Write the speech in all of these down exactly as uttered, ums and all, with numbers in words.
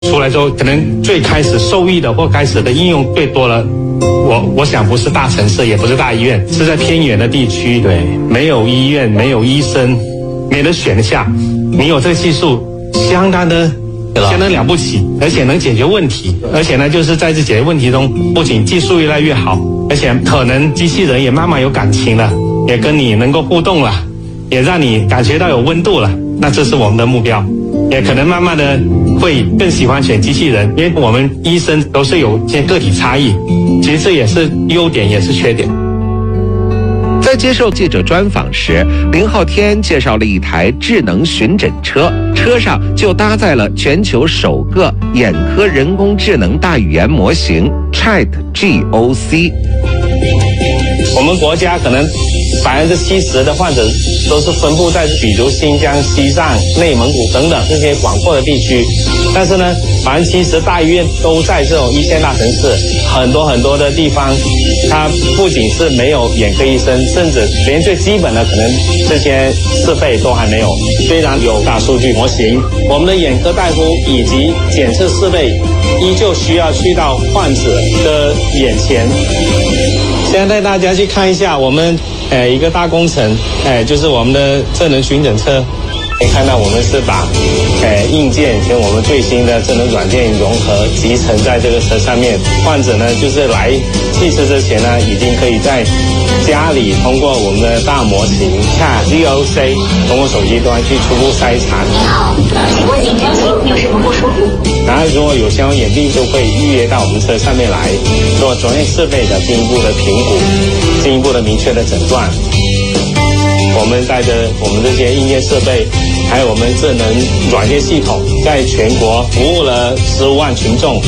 出来之后，可能最开始受益的或开始的应用最多了。我我想不是大城市，也不是大医院，是在偏远的地区，对，没有医院，没有医生，没得选项，你有这个技术，相当的相当了不起，而且能解决问题，而且呢，就是在这解决问题中，不仅技术越来越好，而且可能机器人也慢慢有感情了，也跟你能够互动了，也让你感觉到有温度了。那这是我们的目标，也可能慢慢的会更喜欢选机器人，因为我们医生都是有些个体差异，其实这也是优点也是缺点。 在接受记者专访时，林浩天介绍了一台智能巡诊车，车上就搭载了全球首个眼科人工智能大语言模型 Chat G O C。 我们国家可能百分之七十的患者都是分布在比如新疆、西藏、内蒙古等等这些广阔的地区，但是呢，百分之七十大医院都在这种一线大城市，很多很多的地方，它不仅是没有眼科医生，甚至连最基本的可能这些设备都还没有。虽然有大数据模型，我们的眼科大夫以及检测设备依旧需要去到患者的眼前。现在带大家去看一下我们呃一个大工程，呃就是我们的智能巡诊车。可以看到我们是把呃硬件跟我们最新的智能软件融合集成在这个车上面。患者呢就是来汽车之前呢，已经可以在家里通过我们的大模型 Chat G O C 通过手机端去初步筛查。 你好，请问您真心有什么不舒服？ 然后如果有相关眼病，就会预约到我们车上面来做专业设备的进一步的评估，进一步的明确的诊断。我们带着我们这些硬件设备，还有我们智能软件系统，在全国服务了十五万群众。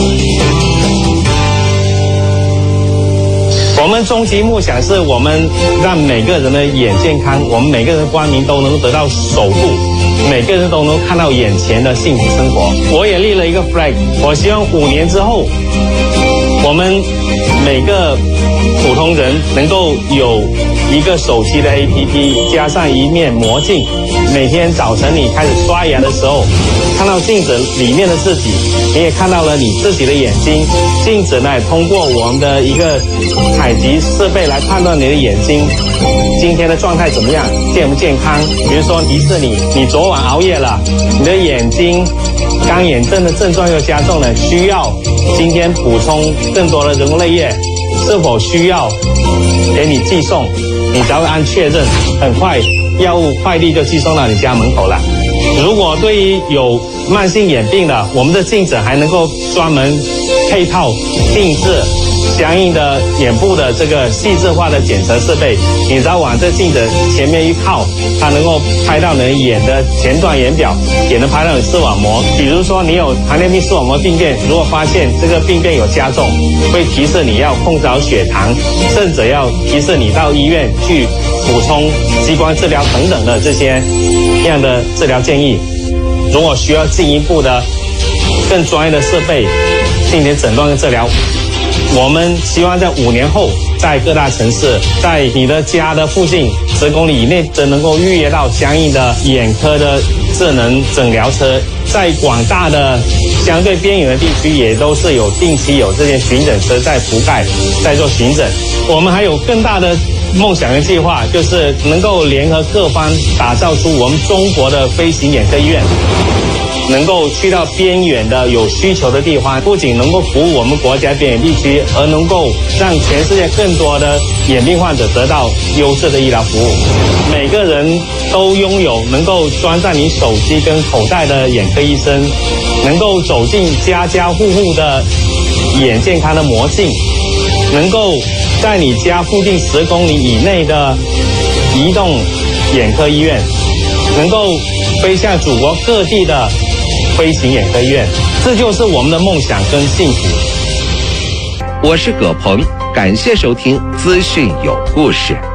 我们终极梦想是我们让每个人的眼健康，我们每个人的光明都能得到守护，每个人都能看到眼前的幸福生活。我也立了一个 flag， 我希望五年之后，我们每个普通人能够有一个手机的 A P P， 加上一面魔镜，每天早晨你开始刷牙的时候，看到镜子里面的自己，你也看到了你自己的眼睛。镜子呢，通过我们的一个采集设备来判断你的眼睛今天的状态怎么样，健不健康。比如说提示你，你昨晚熬夜了，你的眼睛干眼症的症状又加重了，需要今天补充更多的人工泪液，是否需要给你寄送？你只要按确认，很快药物快递就寄送到你家门口了。如果对于有慢性眼病的，我们的镜子还能够专门配套定制相应的眼部的这个细致化的检测设备，你只要往这镜子前面一靠，它能够拍到你的眼的前段眼表，也能拍到你视网膜。比如说你有糖尿病视网膜病变，如果发现这个病变有加重，会提示你要控制好血糖，甚至要提示你到医院去补充激光治疗等等的这些样的治疗建议。如果需要进一步的更专业的设备进行诊断跟治疗，我们希望在五年后，在各大城市，在你的家的附近十公里以内，都能够预约到相应的眼科的智能诊疗车。在广大的相对边远的地区，也都是有定期有这些巡诊车在覆盖，在做巡诊。我们还有更大的梦想跟计划，就是能够联合各方打造出我们中国的飞行眼科医院，能够去到边远的有需求的地方，不仅能够服务我们国家边远地区，而能够让全世界更多的眼病患者得到优质的医疗服务。每个人都拥有能够装在你手机跟口袋的眼科医生，能够走进家家户户的眼健康的魔镜，能够在你家附近十公里以内的移动眼科医院，能够飞向祖国各地的飞行眼科医院，这就是我们的梦想跟幸福。 我是葛鹏，感谢收听资讯有故事。